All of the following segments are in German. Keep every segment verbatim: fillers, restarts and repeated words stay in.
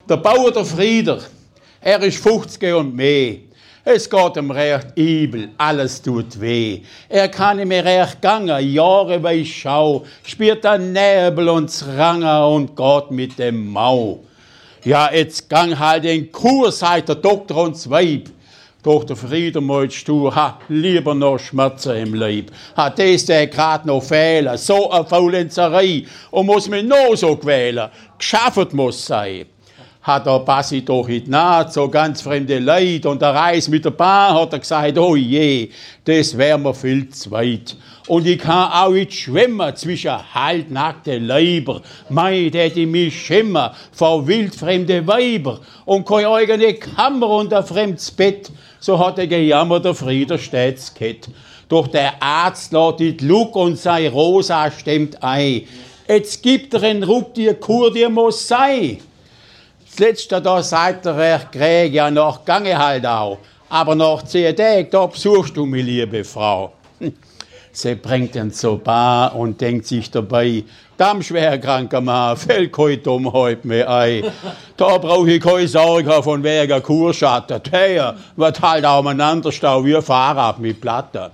Der Bauer, der Frieder, er ist fünfzig und mehr. Es geht ihm recht übel, alles tut weh. Er kann nicht mehr recht gangen, Jahre weiß schau, spürt den Nebel und das Rangen und geht mit dem Mau. Ja, jetzt gang halt den Kurs, sagt der Doktor und das Weib. Doch der Frieder meinst du, ha, lieber noch Schmerzen im Leib. Ha, das der grad noch fehlen, so eine Faulenzerei. Und muss mich noch so quälen, geschafft muss sein. Ha, da pass ich doch in die Naht, so ganz fremde Leute. Und der Reis mit der Bahn hat er gesagt, oh je, das wär mir viel zu weit. Und ich kann auch nicht schwimmen zwischen halbnackten Leiber. Mei, der die mich schimmer vor wildfremde Weiber. Und keine eigene Kammer und ein fremdes Bett. So hat er gejammert, der Frieder stets kett. Doch der Arzt lässt die Luck und sei Rosa stemmt ein. Jetzt gibt er einen Ruck, die Kur, die muss sein. Das Letzte da sagt er, er krieg ja noch gange halt auch. Aber nach zehn Tagen, da besuchst du mich, liebe Frau. Sie bringt ihn zur Bar und denkt sich dabei, dem schwerkranker Mann fällt kein Dummheit mehr ein. Da brauche ich keine Sorge von wegen Kurschatten. Der wird halt auch umeinander stau wie ein Fahrrad mit Platte.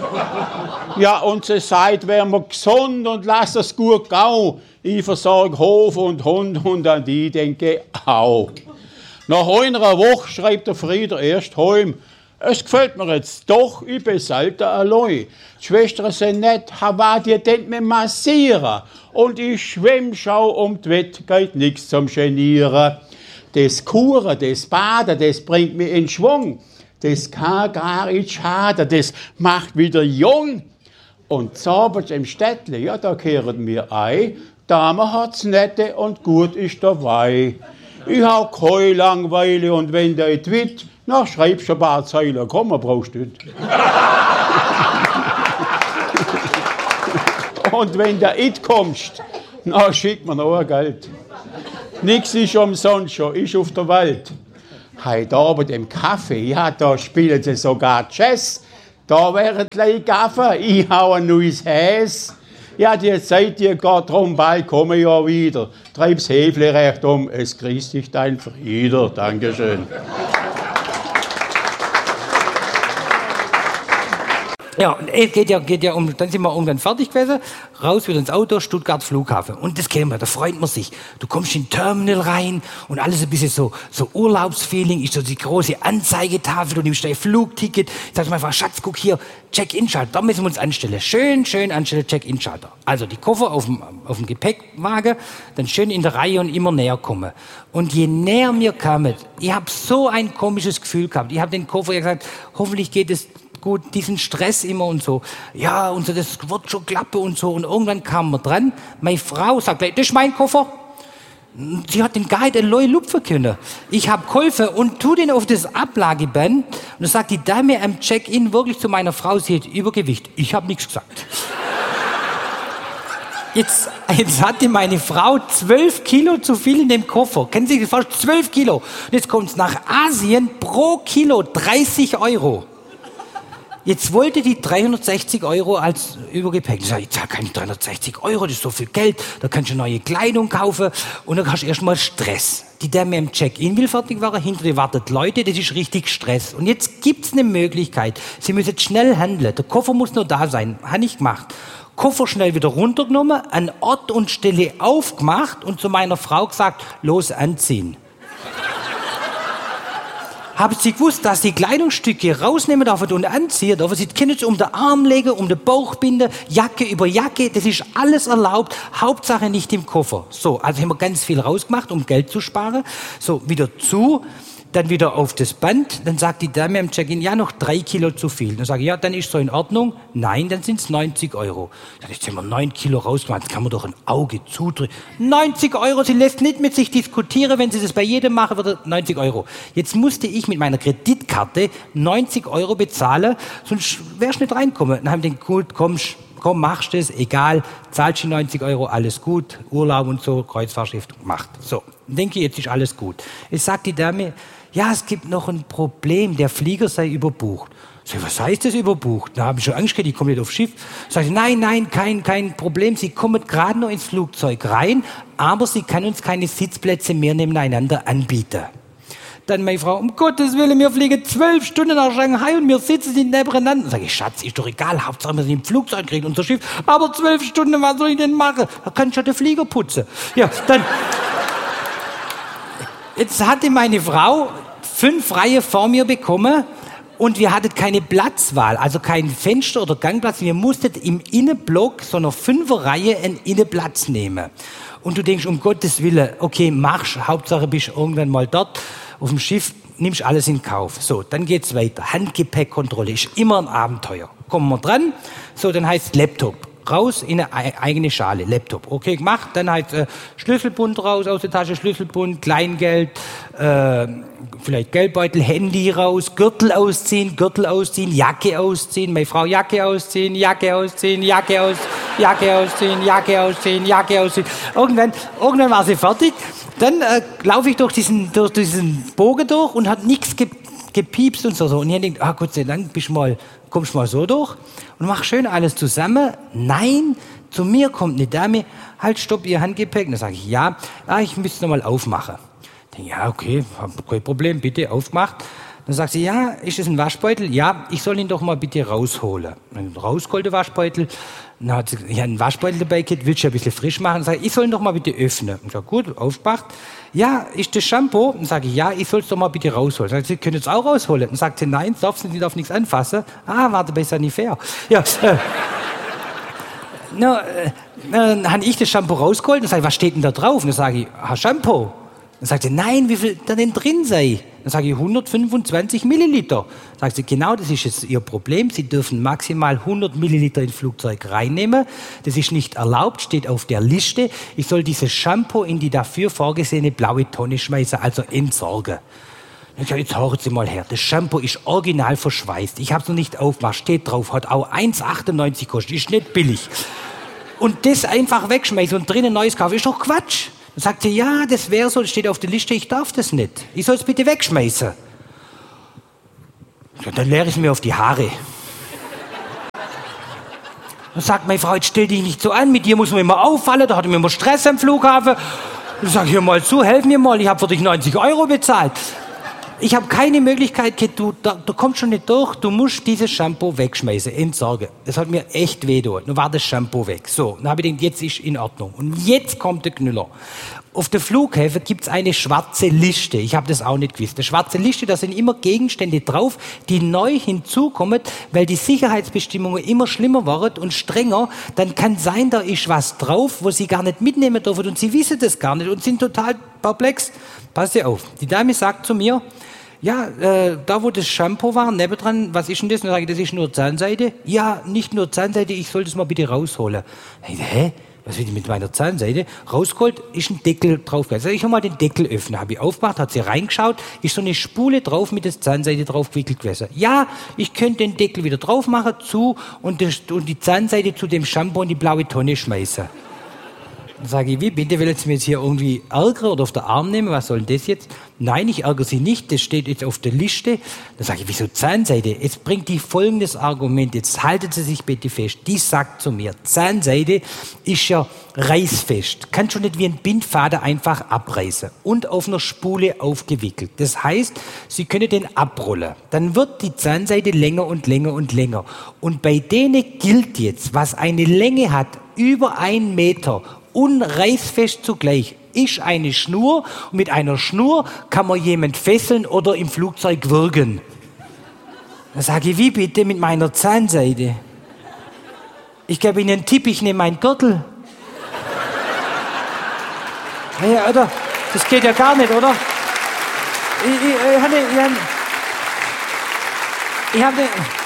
Ja, und sie sagt, wär mir gesund und lass es gut gau. Ich versorge Hof und Hund und an die denke auch. Nach einer Woche schreibt der Frieder erst heim. Es gefällt mir jetzt doch, ich bin selten allein. Die Schwestern sind nett, hava die denn mir massieren. Und ich schwimm schau um die Wett, geht nix zum Genieren. Das Kuren, das Baden, das bringt mich in Schwung. Das kann gar nicht schaden, das macht wieder jung. Und zaubert im Städtle, ja, da kehren wir ein. Dame hat's nette und gut ist dabei. Ich hab keine Langweile und wenn der it wit, na, schreibst ein paar Zeilen, komm, man brauchst nicht. Und wenn der it kommst, na, schickt man noch ein Geld. Nix ist umsonst schon, ist auf der Welt. Heute Abend im Kaffee, ja, da spielen sie sogar Jazz. Da wären gleich Gaffer, ich hau ein neues Häs. Ja, die Zeit, die geht drum, bald komme ich ja wieder. Treib's Häfle recht um, es grüßt dich dein Frieder. Dankeschön. Ja, es geht ja, geht ja um, dann sind wir irgendwann fertig gewesen, raus wieder ins Auto, Stuttgart Flughafen. Und das kennen wir, da freut man sich. Du kommst in den Terminal rein und alles ein bisschen so, so Urlaubsfeeling, ist so die große Anzeigetafel, du nimmst dein Flugticket, sagst mal, Schatz, guck hier, Check-in-Schalter, da müssen wir uns anstellen. Schön, schön anstellen, Check-in-Schalter. Also die Koffer auf dem, auf dem Gepäckwagen, dann schön in der Reihe und immer näher kommen. Und je näher mir kamen, ich habe so ein komisches Gefühl gehabt. Ich habe den Koffer gesagt, hoffentlich geht es gut, diesen Stress immer und so. Ja, und so, das wird schon klappen und so. Und irgendwann kam man dran. Meine Frau sagt, das ist mein Koffer. Sie hat den Guide ein neu lupfen können. Ich habe geholfen und tu den auf das Ablageband. Und dann sagt die Dame am Check-in wirklich zu meiner Frau, sie hat Übergewicht. Ich habe nichts gesagt. Jetzt, jetzt hatte meine Frau zwölf Kilo zu viel in dem Koffer. Kennen Sie das? Fast zwölf Kilo. Und jetzt kommt es nach Asien pro Kilo dreißig Euro. Jetzt wollte die dreihundertsechzig Euro als Übergepäck. Ich sage, ich zahle keine dreihundertsechzig Euro, das ist so viel Geld. Da kannst du neue Kleidung kaufen und dann hast du erstmal Stress. Die Dame im Check-in will fertig werden, hinter dir wartet Leute, das ist richtig Stress. Und jetzt gibt's eine Möglichkeit. Sie müssen schnell handeln. Der Koffer muss nur da sein. Habe ich gemacht. Koffer schnell wieder runtergenommen, an Ort und Stelle aufgemacht und zu meiner Frau gesagt, los anziehen. Haben Sie gewusst, dass Sie Kleidungsstücke rausnehmen dürfen und anziehen dürfen? Sie können es um den Arm legen, um den Bauch binden, Jacke über Jacke, das ist alles erlaubt. Hauptsache nicht im Koffer. So, also haben wir ganz viel rausgemacht, um Geld zu sparen. So, wieder zu, dann wieder auf das Band. Dann sagt die Dame am Check-in, ja, noch drei Kilo zu viel. Dann sage ich, ja, dann ist so in Ordnung. Nein, dann sind es neunzig Euro. Dann jetzt haben wir neun Kilo rausgemacht, jetzt kann man doch ein Auge zudrücken. neunzig Euro, sie lässt nicht mit sich diskutieren, wenn sie das bei jedem machen würde, neunzig Euro. Jetzt musste ich mit meiner Kreditkarte neunzig Euro bezahlen, sonst wärst du nicht reinkommen. Dann haben die gesagt, gut, komm, komm, machst du es, egal, zahlst du neunzig Euro, alles gut, Urlaub und so, Kreuzfahrtschiff, macht. So, dann denke ich, jetzt ist alles gut. Jetzt sagt die Dame, ja, es gibt noch ein Problem, der Flieger sei überbucht. Sag ich, was heißt das überbucht? Da habe ich schon Angst gehabt, ich komme nicht aufs Schiff. Sag ich, nein, nein, kein, kein Problem, Sie kommen gerade noch ins Flugzeug rein, aber Sie können uns keine Sitzplätze mehr nebeneinander anbieten. Dann meine Frau, um Gottes Willen, wir fliegen zwölf Stunden nach Shanghai und wir sitzen nicht nebeneinander. Sag ich, Schatz, ist doch egal, Hauptsache wir sind im Flugzeug, kriegen unser Schiff. Aber zwölf Stunden, was soll ich denn machen? Da kann ich ja den Flieger putzen. Ja, dann... Jetzt hatte meine Frau fünf Reihen vor mir bekommen und wir hatten keine Platzwahl, also kein Fenster oder Gangplatz. Wir mussten im Innenblock so einer Fünferreihe einen Innenplatz nehmen. Und du denkst, um Gottes Willen, okay, machst, Hauptsache bist irgendwann mal dort auf dem Schiff, nimmst alles in Kauf. So, dann geht's weiter. Handgepäckkontrolle ist immer ein Abenteuer. Kommen wir dran. So, dann heißt Laptop. Raus in eine eigene Schale, Laptop. Okay, gemacht. Dann heißt äh, Schlüsselbund raus aus der Tasche, Schlüsselbund, Kleingeld, äh, vielleicht Geldbeutel, Handy raus, Gürtel ausziehen, Gürtel ausziehen, Jacke ausziehen, meine Frau Jacke ausziehen, Jacke ausziehen, Jacke aus, Jacke ausziehen, Jacke ausziehen, Jacke ausziehen. Irgendwann, irgendwann war sie fertig. Dann äh, laufe ich durch diesen, durch diesen Bogen durch und hat nichts ge gepiepst und so. Und ich denke, ah, Gott sei Dank, bist mal, kommst mal so durch und mach schön alles zusammen. Nein, zu mir kommt eine Dame, halt, stopp, Ihr Handgepäck. Dann sage ich, ja, ah, ich müsste noch mal aufmachen. Ich denke, ja, okay, kein Problem, bitte, aufgemacht. Dann sagt sie, ja, ist das ein Waschbeutel? Ja, ich soll ihn doch mal bitte rausholen. Dann rausgeholt, der Waschbeutel. Dann hat sie gesagt, ich habe einen Waschbeutel dabei gehabt, willst du ein bisschen frisch machen? Dann sage ich, ich soll ihn doch mal bitte öffnen. Und ich sage, gut, aufgemacht. Ja, ist das Shampoo? Dann sage ich, ja, ich soll es doch mal bitte rausholen. Dann sagt sie, können es auch rausholen? Dann sagt sie, nein, darf sie, darf nichts anfassen. Ah, warte, bei Sanifair. Ja, äh, na, äh, dann habe ich das Shampoo rausgeholt und sage, was steht denn da drauf? Und dann sage ich, ah, Shampoo. Dann sagt sie, nein, wie viel da denn drin sei? Dann sage ich, hundertfünfundzwanzig Milliliter. Dann sagt sie, genau, das ist jetzt Ihr Problem. Sie dürfen maximal hundert Milliliter ins Flugzeug reinnehmen. Das ist nicht erlaubt, steht auf der Liste. Ich soll dieses Shampoo in die dafür vorgesehene blaue Tonne schmeißen, also entsorgen. Ich sage, jetzt hören Sie mal her, das Shampoo ist original verschweißt. Ich habe es noch nicht aufgemacht, steht drauf, hat auch eins achtundneunzig gekostet, ist nicht billig. Und das einfach wegschmeißen und drinnen Neues kaufen, ist doch Quatsch. Dann sagt sie, ja, das wäre so, das steht auf der Liste, ich darf das nicht. Ich soll es bitte wegschmeißen. Ja, dann leere ich es mir auf die Haare. Dann sagt meine Frau, jetzt stell dich nicht so an, mit dir muss man immer auffallen, da hat man immer Stress am Flughafen. Dann sag ich, hör mal zu, helf mir mal, ich habe für dich neunzig Euro bezahlt. Ich habe keine Möglichkeit, du, da, du kommst schon nicht durch, du musst dieses Shampoo wegschmeißen, entsorgen. Das hat mir echt wehgetan. Dann war das Shampoo weg. So, dann habe ich gedacht, jetzt ist in Ordnung. Und jetzt kommt der Knüller. Auf der Flughäfen gibt es eine schwarze Liste. Ich habe das auch nicht gewusst. Eine schwarze Liste, da sind immer Gegenstände drauf, die neu hinzukommen, weil die Sicherheitsbestimmungen immer schlimmer werden und strenger. Dann kann sein, da ist was drauf, wo Sie gar nicht mitnehmen dürfen und Sie wissen das gar nicht und sind total perplex. Pass auf. Die Dame sagt zu mir, ja, äh, da wo das Shampoo war, nebendran, was ist denn das? Und dann sage ich, das ist nur Zahnseide. Ja, nicht nur Zahnseide, ich soll das mal bitte rausholen. Ich, hä? Was will ich mit meiner Zahnseide? Rausgeholt, ist ein Deckel drauf. Also ich habe mal den Deckel öffnen, habe ich aufgemacht, hat sie reingeschaut, ist so eine Spule drauf mit der Zahnseide drauf gewickelt gewesen. Ja, ich könnte den Deckel wieder drauf machen, zu und, das, und die Zahnseide zu dem Shampoo in die blaue Tonne schmeißen. Dann sage ich, wie, bitte, will jetzt mir jetzt hier irgendwie ärgern oder auf den Arm nehmen, was soll denn das jetzt? Nein, ich ärgere Sie nicht, das steht jetzt auf der Liste. Dann sage ich, wieso Zahnseide? Jetzt bringt die folgendes Argument, jetzt halten Sie sich bitte fest. Die sagt zu mir, Zahnseide ist ja reißfest, kann schon nicht wie ein Bindfaden einfach abreißen und auf einer Spule aufgewickelt. Das heißt, Sie können den abrollen. Dann wird die Zahnseide länger und länger und länger. Und bei denen gilt jetzt, was eine Länge hat, über einen Meter, unreißfest zugleich, ist eine Schnur und mit einer Schnur kann man jemand fesseln oder im Flugzeug würgen. Dann sage ich, wie bitte mit meiner Zahnseide? Ich gebe Ihnen einen Tipp, ich nehme meinen Gürtel. Hey, oder? Das geht ja gar nicht, oder? Ich, ich, ich hatte, ich, ich hatte,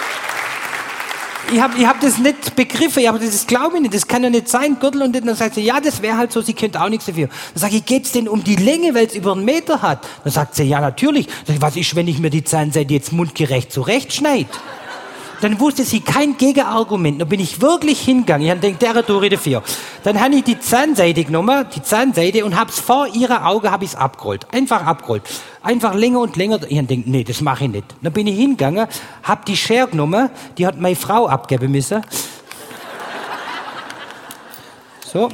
Ich habe ich hab das nicht begriffen, aber das glaube ich nicht, das kann ja nicht sein, Gürtel. Und dann sagt sie, ja, das wäre halt so, sie könnte auch nichts dafür. Dann sage ich, geht's denn um die Länge, weil es über einen Meter hat? Dann sagt sie, ja, natürlich. Sag ich, was ist, wenn ich mir die Zahnseide jetzt mundgerecht zurechtschneide? dann wusste sie kein Gegenargument. Dann bin ich wirklich hingegangen. Ich habe gedacht, der tue dafür. Dann habe ich die Zahnseide genommen, die Zahnseide, und habe es vor ihrer Augen habe ich's abgerollt. Einfach abgerollt. Einfach länger und länger. Ich habe gedacht, nee, das mache ich nicht. Dann bin ich hingegangen, habe die Schere genommen, die hat meine Frau abgeben müssen. So.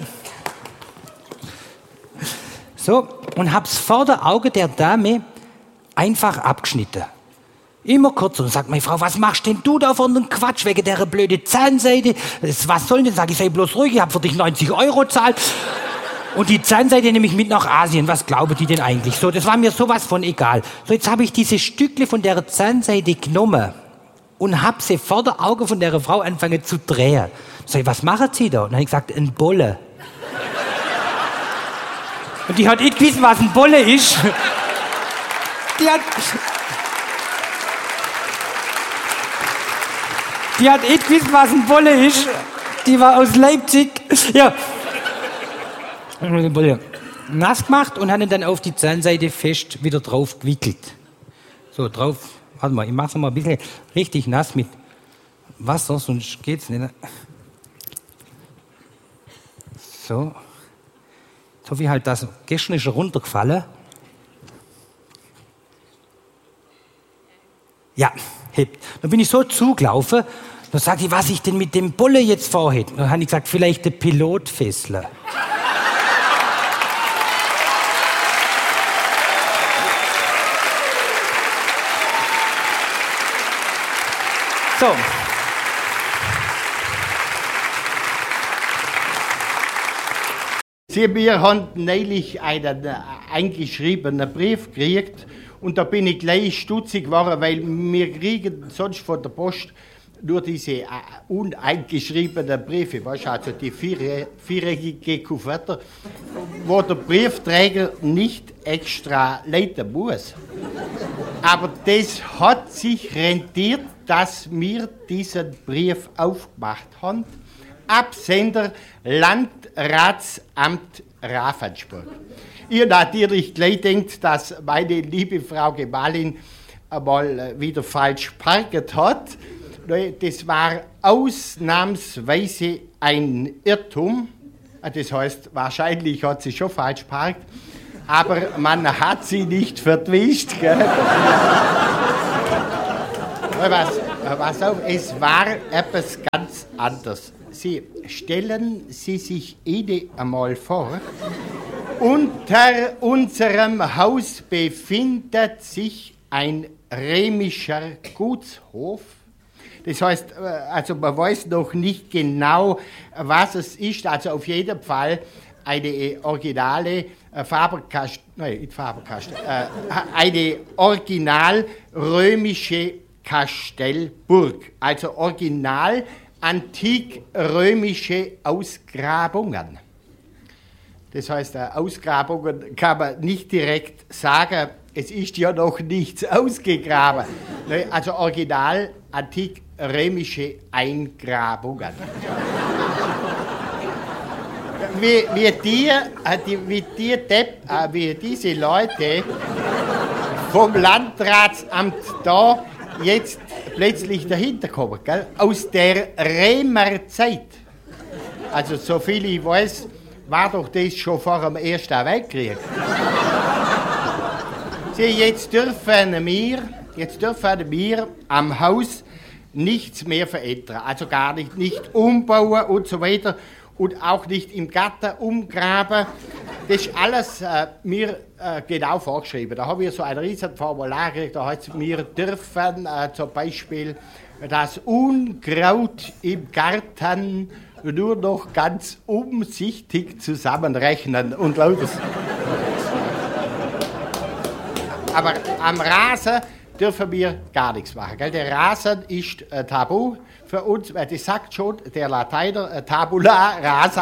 So. Und habe es vor der Augen der Dame einfach abgeschnitten. Immer kürzer. Und sagt meine Frau, was machst denn du da für einen Quatsch wegen der blöden Zahnseide? Was soll denn? Sag ich, sei bloß ruhig, ich habe für dich neunzig Euro gezahlt. Und die Zahnseide nehme ich mit nach Asien. Was glauben die denn eigentlich? So, das war mir sowas von egal. So, jetzt habe ich diese Stückle von der Zahnseide genommen und habe sie vor der Augen von der Frau angefangen zu drehen. Sag ich, was machen Sie da? Und dann habe ich gesagt, ein Bolle. Und die hat nicht gewusst, was ein Bolle ist. Die hat... Die hat nicht gewusst, was ein Bolle ist. Die war aus Leipzig. Ja. Den Bolle nass gemacht und hat ihn dann auf die Zahnseide fest wieder drauf gewickelt. So, drauf. Warte mal, ich mach's noch mal ein bisschen richtig nass mit Wasser, sonst geht's nicht. So. So wie halt das gestern ist er runtergefallen. Ja, hebt. Dann bin ich so zugelaufen, dann sagt ich, was ich denn mit dem Bolle jetzt vorhätte. Dann habe ich gesagt, vielleicht der Pilotfessler. So. Sie, wir haben neulich einen äh, eingeschriebenen Brief gekriegt und da bin ich gleich stutzig geworden, weil wir kriegen sonst von der Post nur diese äh, uneingeschriebenen Briefe, weißt du, also die vier, viereckige Kuverte, wo der Briefträger nicht extra leiten muss. Aber das hat sich rentiert, dass wir diesen Brief aufgemacht haben. Absender Landratsamt Ravensburg. Ihr natürlich gleich denkt, dass meine liebe Frau Gemahlin einmal wieder falsch parket hat. Das war ausnahmsweise ein Irrtum. Das heißt, wahrscheinlich hat sie schon falsch parkt, aber man hat sie nicht vertwischt. Gell? was, was auf, es war etwas ganz anderes. Sie stellen Sie sich Ede einmal vor, unter unserem Haus befindet sich ein römischer Gutshof. Das heißt, also man weiß noch nicht genau, was es ist. Also auf jeden Fall eine originale Faberkast, nein, nicht Faberkast, äh, eine original römische Kastellburg. Also original antik-römische Ausgrabungen. Das heißt, Ausgrabungen kann man nicht direkt sagen, es ist ja noch nichts ausgegraben. Also original antik-römische Eingrabungen. Wie, wie, die, wie, die Depp, wie diese Leute vom Landratsamt da jetzt plötzlich dahinter kommen, gell? Aus der Römerzeit. Also so viel ich weiß, war doch das schon vor dem Ersten Weltkrieg. Sie, jetzt dürfen wir, jetzt dürfen wir am Haus nichts mehr verändern, also gar nicht, nicht umbauen und so weiter und auch nicht im Garten umgraben. Das ist alles äh, mir äh, genau vorgeschrieben. Da haben wir so ein riesen Formular gekriegt, da heißt es, wir dürfen äh, zum Beispiel das Unkraut im Garten nur noch ganz umsichtig zusammenrechnen und lauter. Aber am Rasen dürfen wir gar nichts machen. Gell? Der Rasen ist äh, tabu für uns, weil das sagt schon der Lateiner, äh, tabula rasa.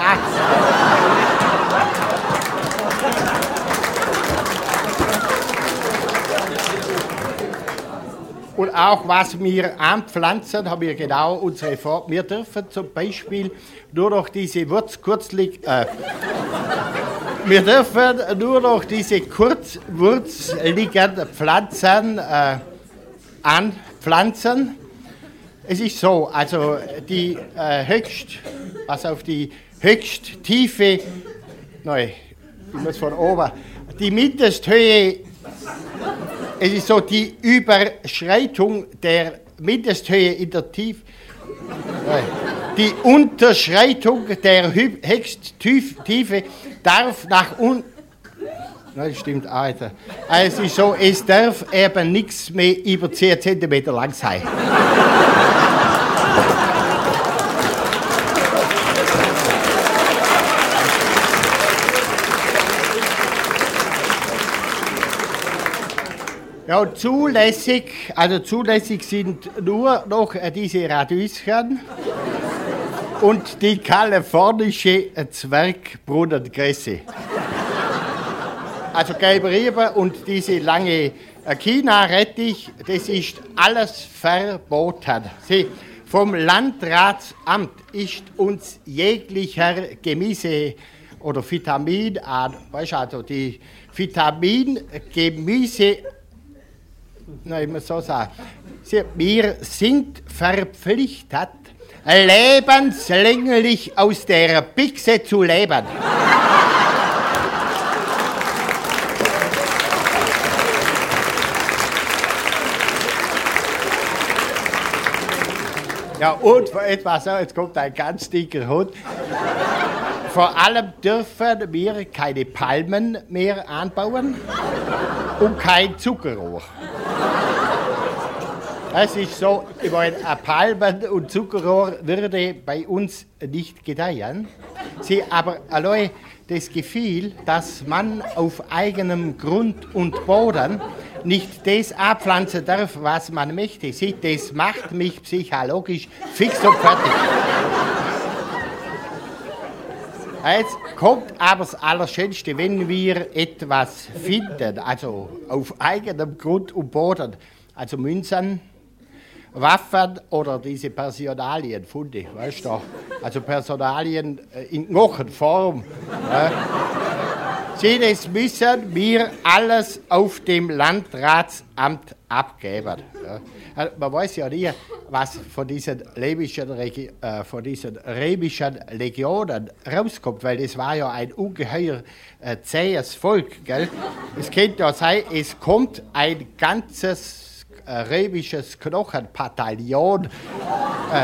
Und auch was wir anpflanzen, haben wir genau unsere Form. Wir dürfen zum Beispiel nur noch diese Wurzkurzlig, äh, wir dürfen nur noch diese kurzwurzeligen Pflanzen äh, anpflanzen, Es ist so, also die äh, höchst, was auf die höchst tiefe, nein, ich muss von oben, die Mindesthöhe, es ist so die Überschreitung der Mindesthöhe in der Tiefe, nein, die Unterschreitung der höchst Tiefe darf nach unten. Nein, das stimmt auch nicht. Also es ist so, es darf eben nichts mehr über zehn Zentimeter lang sein. Ja, zulässig, also zulässig sind nur noch diese Radieschen und die kalifornische Zwergbrunnengresse. Also gelbe Rüben und diese lange China-Rettich, das ist alles verboten. Sie, vom Landratsamt ist uns jeglicher Gemüse oder Vitamin, weißt du, also die Vitamin-Gemüse, na, ich muss so sagen, Sie, wir sind verpflichtet, lebenslänglich aus der Büchse zu leben. Ja, und etwas, jetzt kommt ein ganz dicker Hund. Vor allem dürfen wir keine Palmen mehr anbauen und kein Zuckerrohr. Es ist so, ich meine, Palmen und Zuckerrohr würde bei uns nicht gedeihen. Sie aber allein das Gefühl, dass man auf eigenem Grund und Boden nicht das abpflanzen darf, was man möchte. Sie, das macht mich psychologisch fix und fertig. Jetzt kommt aber das Allerschönste, wenn wir etwas finden, also auf eigenem Grund und Boden, also Münzen, Waffen oder diese Personalienfunde, weißt du, also Personalien in Knochenform. Äh. Sie, das müssen wir alles auf dem Landratsamt abgeben. Ja. Man weiß ja nie, was von diesen, lebischen, äh, von diesen römischen Legionen rauskommt, weil das war ja ein ungeheuer äh, zähes Volk. Gell? Es könnte ja sein, es kommt ein ganzes äh, römisches Knochenbataillon